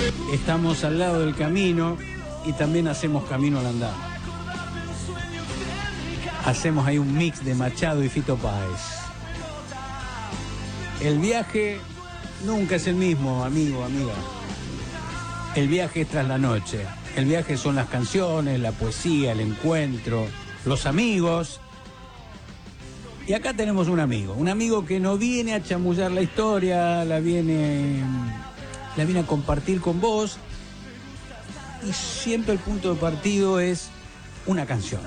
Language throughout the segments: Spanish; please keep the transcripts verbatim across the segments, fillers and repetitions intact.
Estamos al lado del camino y también hacemos camino al andar. Hacemos ahí un mix de Machado y Fito Páez. El viaje nunca es el mismo, amigo, amiga. El viaje es tras la noche. El viaje son las canciones, la poesía, el encuentro, los amigos. Y acá tenemos un amigo, un amigo que no viene a chamullar la historia, la viene, la viene a compartir con vos. Y siempre el punto de partido es una canción.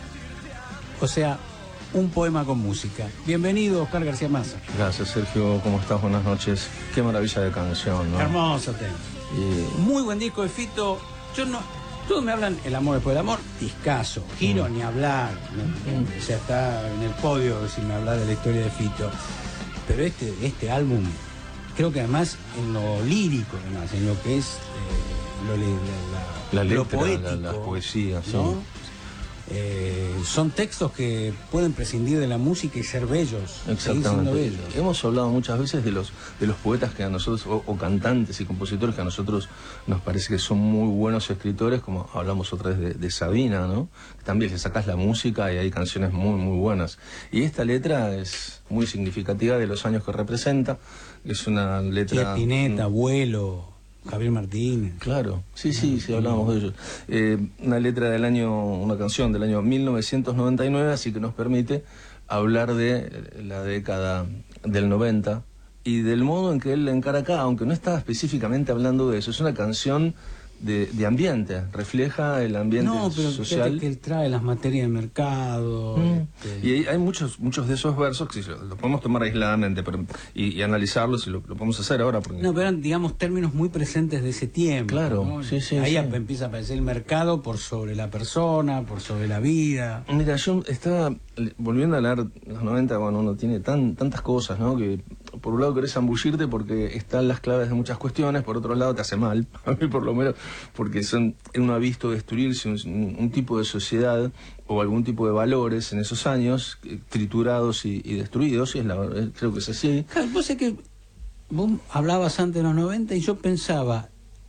O sea, un poema con música. Bienvenido, Oscar García Massa. Gracias, Sergio. ¿Cómo estás? Buenas noches. Qué maravilla de canción, ¿no? Hermoso tema. Y... muy buen disco de Fito. Yo no... Todos me hablan El amor después del amor, discazo. Giro, mm. ni hablar. ¿no? Mm. O sea, está en el podio si me hablas de la historia de Fito. Pero este, este álbum, creo que además en lo lírico, además, en lo que es eh, lo, la, la, la letra, lo poético, la, la poesía, ¿no? sí. Eh, son textos que pueden prescindir de la música y ser bellos. Exactamente. Bellos. Hemos hablado muchas veces de los de los poetas que a nosotros, o, o cantantes y compositores que a nosotros nos parece que son muy buenos escritores, como hablamos otra vez de, de Sabina, ¿no? También le sacás la música y hay canciones muy, muy buenas. Y esta letra es muy significativa de los años que representa. Es una letra... Spinetta, Abuelo... Javier Martínez. Claro, sí, sí, sí, hablábamos de ellos. Eh, una letra del año, una canción del año mil novecientos noventa y nueve, así que nos permite hablar de la década del noventa y del modo en que él la encara acá, aunque no está específicamente hablando de eso. Es una canción de, de ambiente, refleja el ambiente no, pero social. Que él trae las materias de mercado. Mm. Este... Y hay, hay muchos muchos de esos versos que si lo, lo podemos tomar aisladamente pero, y, y analizarlos, y lo, lo podemos hacer ahora. Porque... no, pero eran, digamos, términos muy presentes de ese tiempo. Claro, ¿no? sí, sí. Ahí sí. empieza a aparecer el mercado por sobre la persona, por sobre la vida. Mira, yo estaba volviendo a leer los noventa, bueno, uno tiene tan, tantas cosas, ¿no? Que por un lado querés zambullirte porque están las claves de muchas cuestiones, por otro lado te hace mal, a mí por lo menos, porque son, uno ha visto destruirse un, un tipo de sociedad o algún tipo de valores en esos años, triturados y, y destruidos, y es la, creo que es así. Claro, vos sé que vos hablabas antes de los noventa y yo pensaba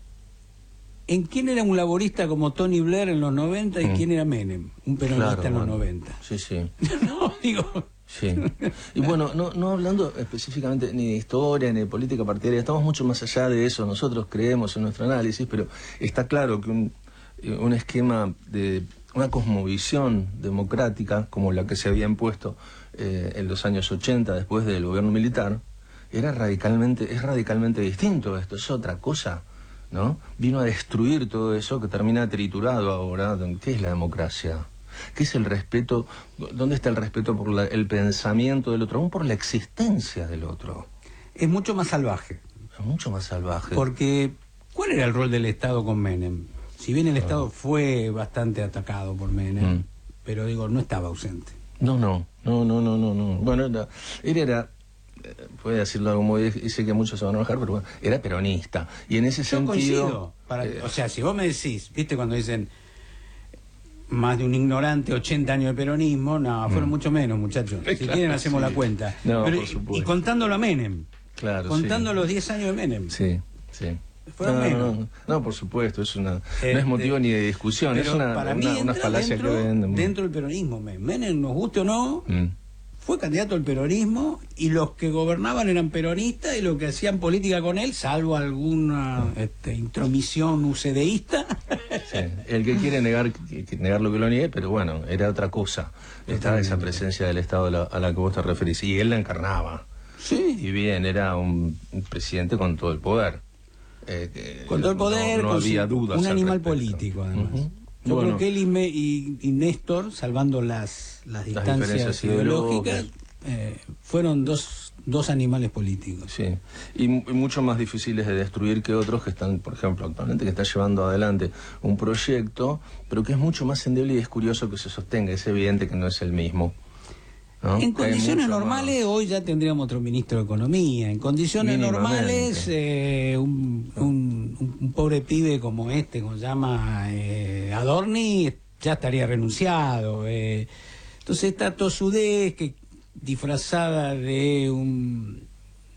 en quién era un laborista como Tony Blair en los noventa y mm. quién era Menem, un peronista claro, en los bueno, noventa. Sí, sí. No, digo... Sí. Y bueno, no, no hablando específicamente ni de historia ni de política partidaria, estamos mucho más allá de eso, nosotros creemos en nuestro análisis, pero está claro que un, un esquema de una cosmovisión democrática como la que se había impuesto eh, en los años ochenta después del gobierno militar, era radicalmente, es radicalmente distinto. Esto es otra cosa, ¿no? Vino a destruir todo eso que termina triturado ahora. ¿Qué es la democracia? ¿Qué es el respeto? ¿Dónde está el respeto por la, el pensamiento del otro, aún por la existencia del otro? Es mucho más salvaje. Es mucho más salvaje. Porque, ¿cuál era el rol del Estado con Menem? Si bien el Estado fue bastante atacado por Menem, mm. pero digo, no estaba ausente. No, no, no, no, no, no. no. Bueno, era, él era, puede decirlo como dice que muchos se van a enojar, pero bueno, era peronista. Y en ese Yo sentido... coincido. Para, eh, o sea, si vos me decís, ¿viste cuando dicen... más de un ignorante, ochenta años de peronismo, no, fueron mm. mucho menos, muchachos. Si claro, quieren hacemos sí. la cuenta. No, Pero, por supuesto. Y contándolo a Menem. Claro, contando sí. los diez años de Menem. Sí, sí. Fueron no, menos. No, no, por supuesto, es una, este, no es motivo ni de discusión, es una, para una, mí una falacia dentro, que venden. Dentro del peronismo, Menem, nos guste o no, mm. fue candidato al peronismo y los que gobernaban eran peronistas y los que hacían política con él, salvo alguna este, intromisión ucedeísta. Sí. El que quiere negar, que negar lo que lo niegue, pero bueno, era otra cosa. Estaba esa presencia del Estado a la, a la que vos te referís, y él la encarnaba. Sí. Y bien, era un, un presidente con todo el poder. Eh, con todo el poder, no, no con había su, dudas. un animal político, además. Uh-huh. Yo bueno, creo que él y, me, y, y Néstor, salvando las, las distancias las ideológicas, eh, fueron dos, dos animales políticos. Sí, y, y mucho más difíciles de destruir que otros que están, por ejemplo, actualmente que están llevando adelante un proyecto, pero que es mucho más endeble y es curioso que se sostenga. Es evidente que no es el mismo. ¿No? En condiciones normales más. Hoy ya tendríamos otro ministro de Economía. En condiciones normales eh, un, un, un pobre pibe como este, como se llama eh, Adorni, ya estaría renunciado. Eh. Entonces esta tosudez que disfrazada de un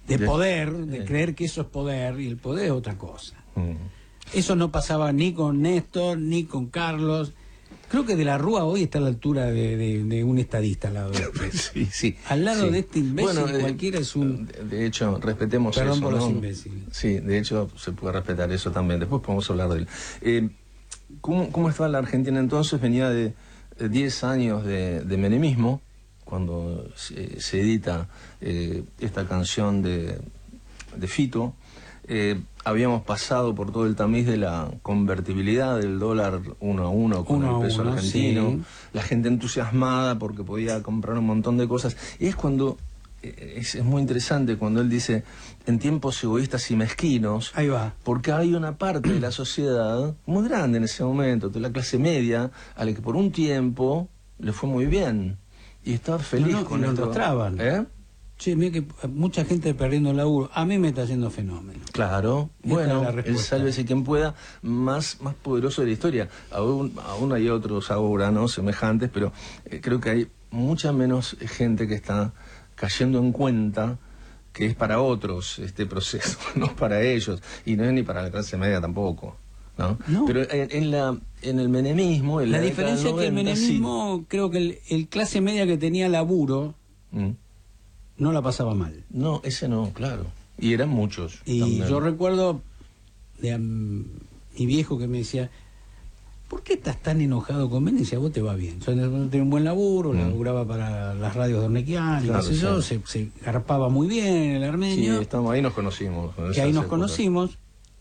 de poder, de creer que eso es poder, y el poder es otra cosa. Mm. Eso no pasaba ni con Néstor, ni con Carlos. Creo que de la Rúa hoy está a la altura de, de, de un estadista al lado de este. Sí, sí. Al lado sí. de este imbécil, bueno, cualquiera es un... De, de hecho, respetemos Perdón eso, por ¿no? los imbéciles. Sí, de hecho, se puede respetar eso también. Después podemos hablar de él. Eh, ¿cómo, ¿Cómo estaba la Argentina entonces? Venía de diez años de, de menemismo, cuando se, se edita eh, esta canción de, de Fito. Eh, habíamos pasado por todo el tamiz de la convertibilidad del dólar uno a uno con uno el peso uno, argentino, sí. La gente entusiasmada porque podía comprar un montón de cosas. Y es cuando, eh, es, es muy interesante cuando él dice, en tiempos egoístas y mezquinos, Ahí va. porque hay una parte de la sociedad muy grande en ese momento, de la clase media, a la que por un tiempo le fue muy bien y estaba feliz No, no, con y lo esto. enrostraban. ¿Eh? Che, mira que mucha gente perdiendo el laburo. A mí me está haciendo fenómeno. Claro, Esta bueno, es la el respuesta. sálvese quien pueda, más, más poderoso de la historia. Aún, aún hay otros ahora, ¿no? Semejantes, pero eh, creo que hay mucha menos gente que está cayendo en cuenta que es para otros este proceso, no es para ellos, y no es ni para la clase media tampoco, ¿no? No. Pero en, en la en el menemismo, en La la década diferencia es que el noventa, menemismo, creo que el, el clase media que tenía laburo sí. Mm. no la pasaba mal. No, ese no, claro. Y eran muchos. Y también. yo recuerdo de um, mi viejo que me decía, ¿por qué estás tan enojado con Menem si a vos te va bien? O sea, tenía un buen laburo, Mm. laburaba para las radios de Ornequian, Claro, y qué sé yo, sí. se, se garpaba muy bien el Sí, armenio, estamos, ahí nos conocimos. en que esas ahí nos épocas. conocimos,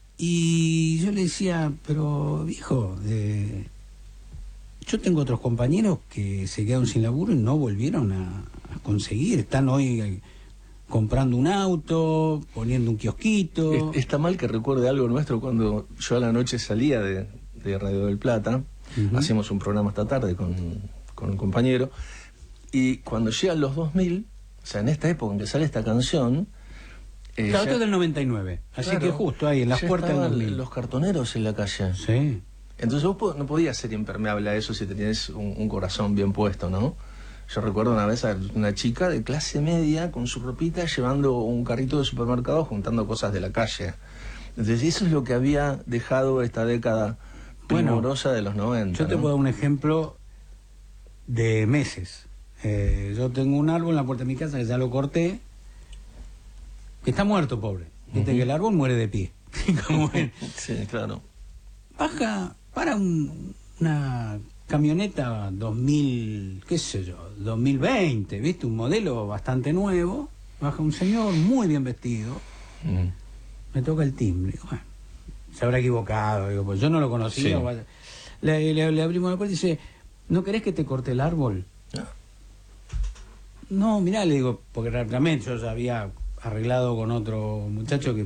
y yo le decía, pero viejo, eh, yo tengo otros compañeros que se quedaron sin laburo y no volvieron a, a conseguir, están hoy eh, comprando un auto, poniendo un kiosquito. Es- Está mal que recuerde algo nuestro cuando yo a la noche salía de, de Radio del Plata, Ujú. hacíamos un programa esta tarde con, con un compañero, y cuando llegan los dos mil, o sea, en esta época en que sale esta canción... eh, Claro, ya- esto es del noventa y nueve, así claro, que justo ahí, en las ya puertas del estaban dos mil. los cartoneros en la calle. Sí. Entonces vos po- no podías ser impermeable a eso si tenías un, un corazón bien puesto, ¿no? Yo recuerdo una vez a una chica de clase media con su ropita llevando un carrito de supermercado juntando cosas de la calle. Entonces eso es lo que había dejado esta década Bueno, primorosa de los noventa. Yo te ¿no? puedo dar un ejemplo de meses. Eh, yo tengo un árbol en la puerta de mi casa que ya lo corté, que está muerto, pobre. Viste Ujú. que el árbol muere de pie. Como él. Sí, claro. Baja, para un- una camioneta dos mil, qué sé yo, dos mil veinte, ¿viste? Un modelo bastante nuevo. Baja un señor muy bien vestido. Mm. Me toca el timbre. Bueno, se habrá equivocado. Digo, pues yo no lo conocía. Sí. Vaya. Le, le- le abrimos la puerta y dice, ¿no querés que te corte el árbol? Ah. No, mirá, le digo, porque realmente yo ya había arreglado con otro muchacho que